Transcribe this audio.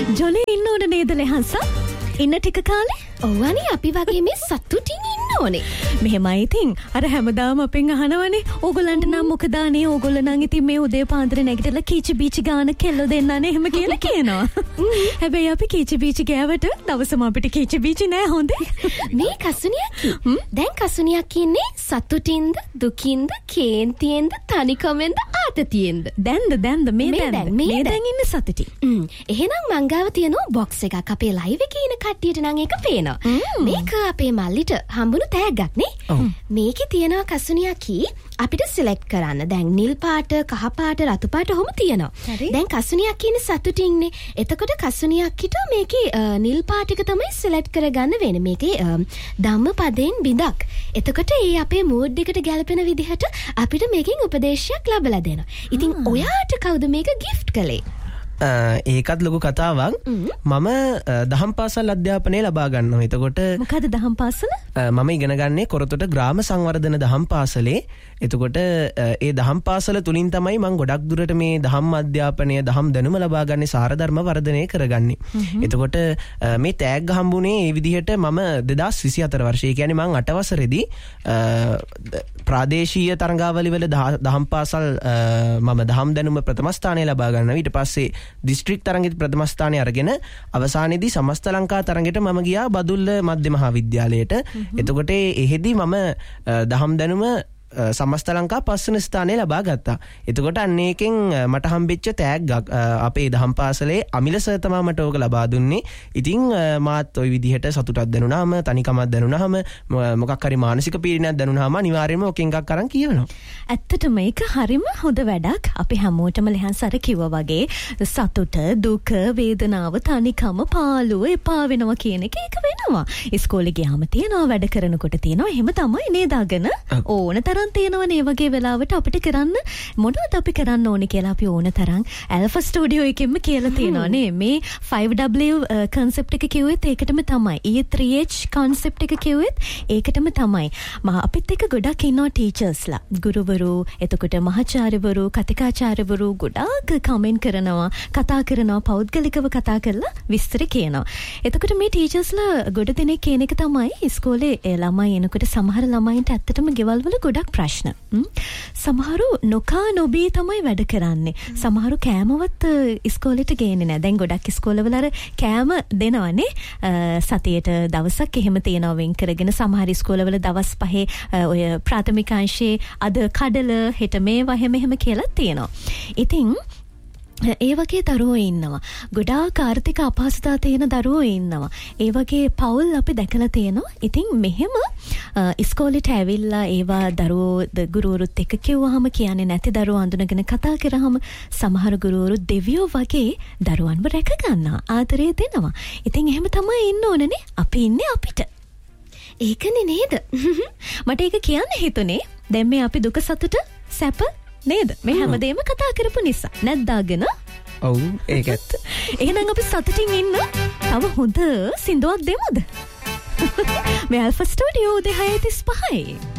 ජොලි ඉන්න ඕන නේද ලෙහන්සා? ඉන්න ටික කාලේ? ඔව්වනේ අපි වගේ මේ සතුටින් ඉන්න ඕනේ. මෙහෙමයි ඉතින්. අර හැමදාම අපෙන් අහනවනේ. ඕගොල්ලන්ට නම් මොකද අනේ ඕගොල්ලෝ නම් ඉතින් මේ උදේ පාන්දර නැගිටලා කීචි බීචි ගාන කෙල්ල දෙන්නනේ එහෙම කියලා කියනවා. හැබැයි අපි කීචි බීචි ගෑවට දවසම අපිට කීචි බීචි නෑ හොඳේ. මේ කසුනියක්කි. දැන් කසුනියක් ඉන්නේ සතුටින්ද දුකින්ද කේන්තියෙන්ද තනිකමෙන්ද ආතතියෙන්ද? දැන්ද මේ දැන් ඉන්න සතුටින්. එහෙනම් මංගාව තියෙනවා බොක්ස් එකක් අපේ ලයිව් එකේ ඉන්න කට්ටියට නම් ඒක පේනවා. මේක අපේ මල්ලිට හම්බුණු තෑග්ගක් නේ. මේකේ තියෙනවා කසුනියක්කි අපිට සිලෙක්ට් කරන්න. දැන් නිල් පාට, කහ පාට, රතු පාට ඔහොම තියෙනවා. දැන් කසුනියක් ඉන්නේ සතුටින්නේ. එතකොට කසුනියක්කිට මේකේ නිල් පාට එක තමයි සිලෙක්ට් කරගන්න වෙන්නේ. මේකේ ධම්මපදයෙන් බිඳක්. එතකොට ඒ අපේ මූඩ් එකට ගැලපෙන විදිහට අපිට මේකෙන් උපදේශයක් ලැබලා දෙනවා. ඉතින් ඔයාට කවුද මේක ගිෆ්ට් කළේ? ඒකත් ලොකු කතාවක්. මම දහම් පාසල් අධ්‍යාපනය ලබා ගන්නවා. එතකොට මොකද දහම් පාසල? මම ඉගෙන ගන්නේ කොරතොට ග්‍රාම සංවර්ධන දහම් පාසලේ. එතකොට ඒ දහම් පාසල තුලින් තමයි මම ගොඩක් දුරට මේ දහම් අධ්‍යාපනය දහම් දැනුම ලබා ගන්නේ, සාරධර්ම වර්ධනය කරගන්නේ. එතකොට මේ තෑග්ග හම්බුනේ ඒ විදිහට මම 2024 වර්ෂයේ කියන්නේ මම 8 වසරේදී ප්‍රාදේශීය තරඟාවලි වල දහම් පාසල් මම දහම් දැනුම ප්‍රථම ස්ථානය ලබා ගන්නවා. ඊට පස්සේ දිස්ත්‍රික් තරගෙත් ප්‍රථම ස්ථානය අරගෙන අවසානයේදී සමස්ත ලංකා තරගෙට මම ගියා බදුල්ල මධ්‍ය මහා විද්‍යාලයට. එතකොට එහෙදී මම දහම් දැනුම සමස්ත ලංකා පස්වන ස්ථානය ලබා ගත්තා. එතකොට අන්න ඒකෙන් මට හම්බෙච්ච තෑග්ගක් අපේ දහම් පාසලේ අමිල සර් තමයි මට ඕක ලබා දුන්නේ. ඉතින් මාත් ওই විදිහට සතුටක් දැනුණාම, තනිකමක් දැනුණාම, මොකක් හරි මානසික පීඩනයක් දැනුණාම අනිවාර්යයෙන්ම ඔකෙන් එකක් අරන් කියවනවා. ඇත්තටම මේක හරිම හොඳ වැඩක්. අපි හැමෝටම ලෙහන්සර කිව්වා වගේ සතුට, දුක, වේදනාව, තනිකම, පාළුව, එපා වෙනවා කියන එක ඒක වෙනවා. ඉස්කෝලේ ගියාම තියනවා, වැඩ කරනකොට තියනවා. එහෙම තමයි නේද අගන? ඕන තරම් තියෙනවනේ වගේ වෙලාවට අපිට කරන්න මොනවද අපි කරන්න ඕනේ කියලා අපි ඕන තරම් ඇල්ෆා ස්ටුඩියෝ එකෙන්ම කියලා තියෙනවානේ. මේ 5W concept එක කිව්වෙත් ඒකටම තමයි. E3H concept එක කිව්වෙත් ඒකටම තමයි. අපිත් එක්ක ගොඩක් ඉන්නවා ටීචර්ස්ලා, ගුරුවරු, එතකොට මහාචාර්යවරු, කතිකාචාර්යවරු ගොඩාක් කමෙන්ට් කරනවා, කතා කරනවා, පෞද්ගලිකව කතා කරලා විස්තර කියනවා. එතකොට මේ ටීචර්ස්ලා ගොඩ දෙනෙක් කියන එක තමයි ඉස්කෝලේ ළමයි එනකොට සමහර ළමයින්ට ඇත්තටම ගෙවල් වල ගොඩක් ප්‍රශ්න. සමහරු නොකා නොබී තමයි වැඩ කරන්නේ. සමහරු කෑමවත් ඉස්කෝලේට ගේන්නේ නැහැ. දැන් ගොඩක් ඉස්කෝලවල අර කෑම දෙනවනේ. සතියේට දවසක් එහෙම තියනවා වෙන් කරගෙන. සමහර ඉස්කෝලවල දවස් 5 ඔය ප්‍රාථමික අංශයේ අද කඩල හෙට මේවා එහෙම කියලා තියෙනවා. ඉතින් ඒ වගේ දරුවෝ ඉන්නවා. ගොඩාක් ආර්ථික අපහසුතා තියෙන දරුවෝ ඉන්නවා. ඒ වගේ පවුල් අපි දැකලා තියෙනවා. ඉතින් මෙහෙම ඉස්කෝලේට ඇවිල්ලා ඒවා දරුවෝ ගුරුවරුත් එක්ක කිව්වහම කියන්නේ නැති දරුවෝ අඳුනගෙන කතා කරාම සමහර ගුරුවරු දෙවියෝ වගේ දරුවන්ව රැක ගන්නවා. ආදරය දෙනවා. ඉතින් එහෙම තමයි ඉන්න ඕනනේ. අපි ඉන්නේ අපිට. ඒකනේ නේද? මට ඒක කියන්න හිතුනේ. දැන් මේ අපි දුක සතුට සැප නේද? මේ හැමදේම කතා කරපු නිසා. නැද්දාගෙන? ඔව් ඒකත්. එහෙනම් අපි සතුටින් ඉන්න තව හොඳ සින්දුවක් දෙමුද? මේ ඇල්ෆා ස්ටුඩියෝ 6:35